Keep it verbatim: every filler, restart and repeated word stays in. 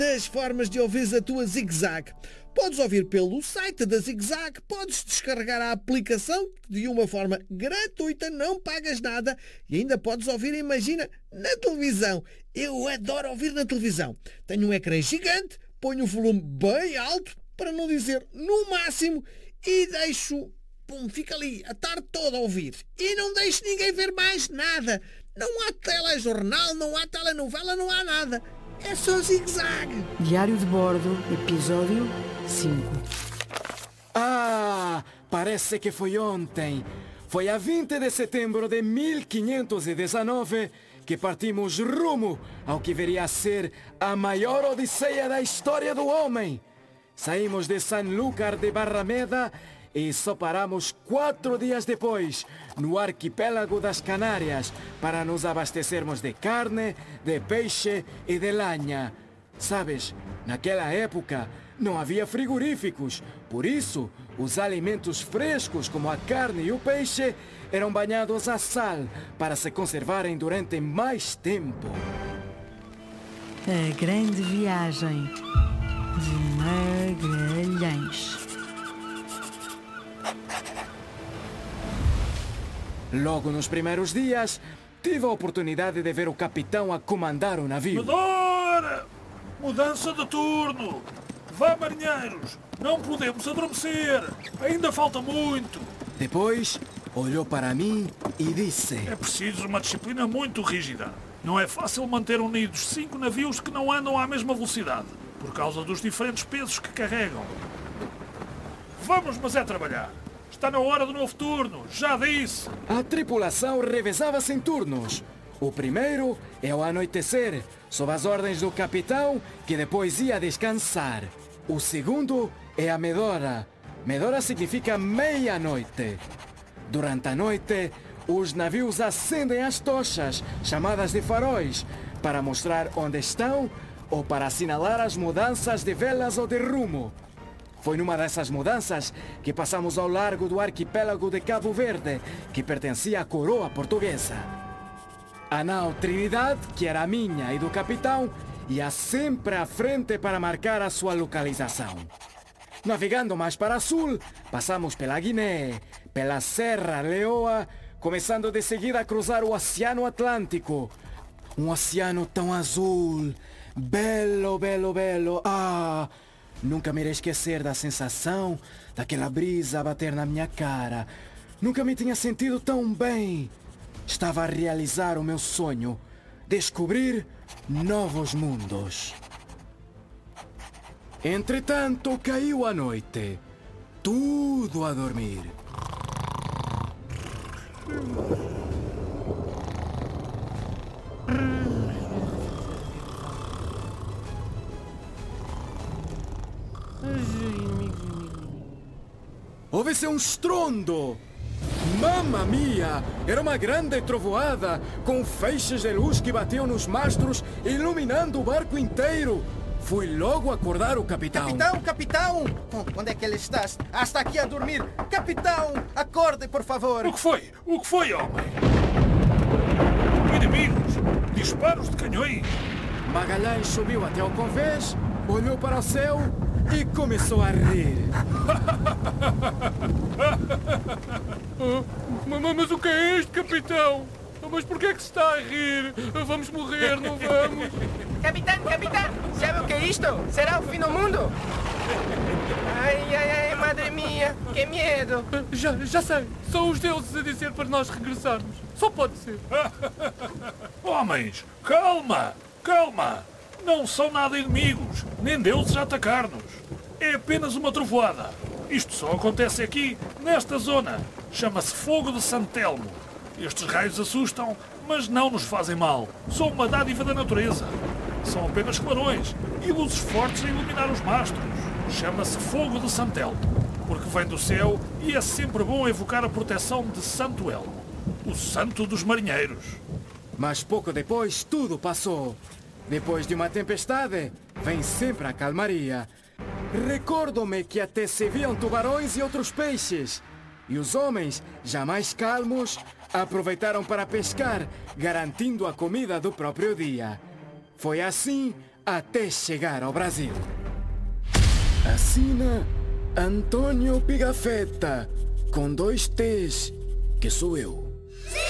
das formas de ouvir a tua Zig-Zag. Podes ouvir pelo site da Zig-Zag, podes descarregar a aplicação de uma forma gratuita, não pagas nada e ainda podes ouvir, imagina, na televisão. Eu adoro ouvir na televisão. Tenho um ecrã gigante, ponho o volume bem alto, para não dizer no máximo, e deixo, pum, fica ali a tarde toda a ouvir. E não deixo ninguém ver mais nada. Não há telejornal, não há telenovela, não há nada. É só Zig-Zag. Diário de Bordo, episódio cinco. Ah, parece que foi ontem. Foi a vinte de setembro de mil quinhentos e dezenove que partimos rumo ao que viria a ser a maior odisseia da história do homem. Saímos de Sanlúcar de Barrameda e só paramos quatro dias depois no arquipélago das Canárias para nos abastecermos de carne, de peixe e de lanha. Sabes, naquela época não havia frigoríficos, por isso os alimentos frescos como a carne e o peixe eram banhados a sal para se conservarem durante mais tempo. A grande viagem de Magalhães. Logo nos primeiros dias, tive a oportunidade de ver o capitão a comandar o navio. Medora! Mudança de turno! Vá, marinheiros! Não podemos adormecer! Ainda falta muito! Depois, olhou para mim e disse: É preciso uma disciplina muito rígida. Não é fácil manter unidos cinco navios que não andam à mesma velocidade, por causa dos diferentes pesos que carregam. Vamos, mas é trabalhar! Está na hora do novo turno, já disse! A tripulação revezava-se em turnos. O primeiro é ao anoitecer, sob as ordens do capitão, que depois ia descansar. O segundo é a medora. Medora significa meia-noite. Durante a noite, os navios acendem as tochas, chamadas de faróis, para mostrar onde estão ou para assinalar as mudanças de velas ou de rumo. Foi numa dessas mudanças que passamos ao largo do arquipélago de Cabo Verde, que pertencia à coroa portuguesa. A nau Trinidad, que era a minha e do capitão, ia sempre à frente para marcar a sua localização. Navegando mais para sul, passamos pela Guiné, pela Serra Leoa, começando de seguida a cruzar o Oceano Atlântico. Um oceano tão azul, belo, belo, belo. Ah! Nunca me irei esquecer da sensação daquela brisa a bater na minha cara. Nunca me tinha sentido tão bem. Estava a realizar o meu sonho, descobrir novos mundos. Entretanto, caiu a noite. Tudo a dormir. Houve-se um estrondo. Mamma mia! Era uma grande trovoada, com feixes de luz que batiam nos mastros, iluminando o barco inteiro. Fui logo acordar o capitão. Capitão, capitão! Onde é que ele está? Ah, está aqui a dormir. Capitão, acorde, por favor. O que foi? O que foi, homem? Inimigos! Disparos de canhões! Magalhães subiu até ao convés, olhou para o céu e começou a rir. mas, mas o que é isto, capitão? Mas por que é que se está a rir? Vamos morrer, não vamos? Capitão, capitão, sabe o que é isto? Será o fim do mundo? Ai, ai, ai, madre minha, que medo. Já, já sei, são os deuses a dizer para nós regressarmos. Só pode ser. Homens, calma, calma. Não são nada inimigos, nem deuses a atacar-nos. É apenas uma trovoada. Isto só acontece aqui, nesta zona. Chama-se Fogo de Santelmo. Estes raios assustam, mas não nos fazem mal. São uma dádiva da natureza. São apenas clarões e luzes fortes a iluminar os mastros. Chama-se Fogo de Santelmo, porque vem do céu e é sempre bom evocar a proteção de Santo Elmo, o santo dos marinheiros. Mas pouco depois tudo passou. Depois de uma tempestade, vem sempre a calmaria. Recordo-me que até se viam tubarões e outros peixes. E os homens, já mais calmos, aproveitaram para pescar, garantindo a comida do próprio dia. Foi assim até chegar ao Brasil. Assina Antônio Pigafetta, com dois T's, que sou eu.